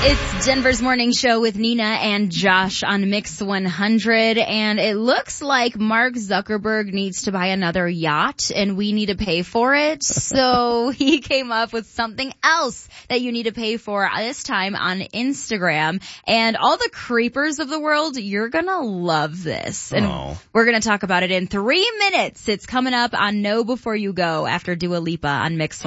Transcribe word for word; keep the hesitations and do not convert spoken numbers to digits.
It's Denver's Morning Show with Nina and Josh on Mix one hundred, and it looks like Mark Zuckerberg needs to buy another yacht, and we need to pay for it. So he came up with something else that you need to pay for, this time on Instagram. And all the creepers of the world, you're gonna love this. And oh. we're gonna talk about it in three minutes. It's coming up on Know Before You Go after Dua Lipa on Mix one hundred.